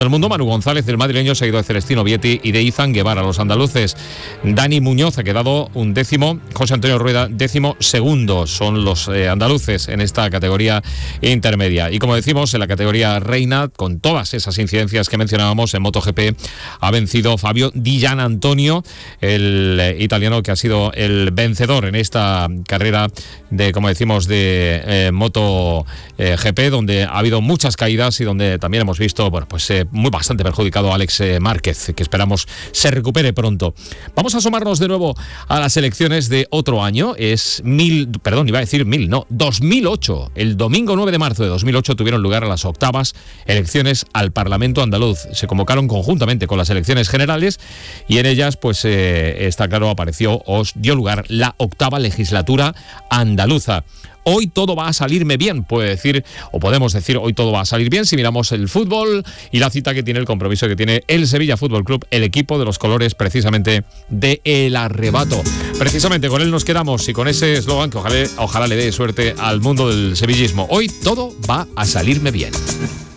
El mundo, Manu González, del madrileño, seguido de Celestino Vietti y de Izan Guevara. Los andaluces, Dani Muñoz ha quedado un 10º, José Antonio Rueda 12º. Son los andaluces en esta categoría intermedia. Y como decimos, en la categoría reina, con todas esas incidencias que mencionábamos, en MotoGP ha vencido Fabio Di Gianantonio, el italiano que ha sido el vencedor en esta carrera de, como decimos, de MotoGP, donde ha habido muchas caídas y donde también hemos visto, bueno, pues bastante perjudicado a Alex Márquez, que esperamos se recupere pronto. Vamos a asomarnos de nuevo a las elecciones de otro año. Es 2008. El domingo 9 de marzo de 2008 tuvieron lugar las octavas elecciones al Parlamento andaluz. Se convocaron conjuntamente con las elecciones generales y en ellas, pues está claro, dio lugar la octava legislatura andaluza. Hoy todo va a salirme bien, podemos decir hoy todo va a salir bien si miramos el fútbol y la cita que tiene, el compromiso que tiene el Sevilla Fútbol Club, el equipo de los colores precisamente de El Arrebato. Precisamente con él nos quedamos y con ese eslogan que ojalá le dé suerte al mundo del sevillismo. Hoy todo va a salirme bien.